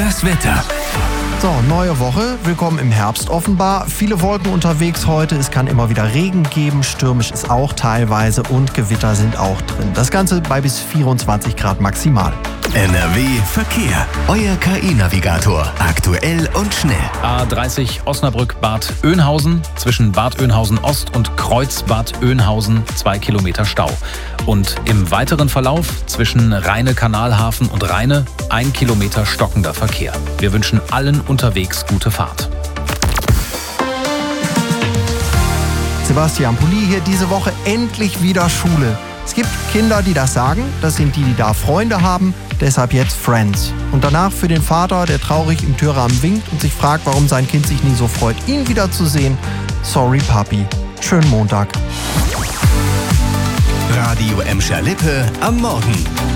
Das Wetter. So, neue Woche. Willkommen im Herbst offenbar. Viele Wolken unterwegs heute. Es kann immer wieder Regen geben. Stürmisch ist auch teilweise und Gewitter sind auch drin. Das Ganze bei bis 24 Grad maximal. NRW Verkehr. Euer KI-Navigator. Aktuell und schnell. A30 Osnabrück-Bad Oeynhausen. Zwischen Bad Oeynhausen Ost und Kreuz Bad Oeynhausen 2 Kilometer Stau. Und im weiteren Verlauf zwischen Rheine-Kanalhafen und Rheine 1 Kilometer stockender Verkehr. Wir wünschen allen unterwegs gute Fahrt. Sebastian Pulli hier, diese Woche endlich wieder Schule. Es gibt Kinder, die das sagen, das sind die da Freunde haben, deshalb jetzt Friends. Und danach für den Vater, der traurig im Türrahmen winkt und sich fragt, warum sein Kind sich nie so freut, ihn wiederzusehen. Sorry Papi, schönen Montag. Radio Emscher-Lippe am Morgen.